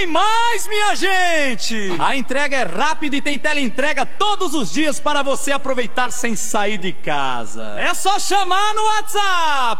tem mais, minha gente! A entrega é rápida e tem teleentrega todos os dias para você aproveitar sem sair de casa. É só chamar no WhatsApp!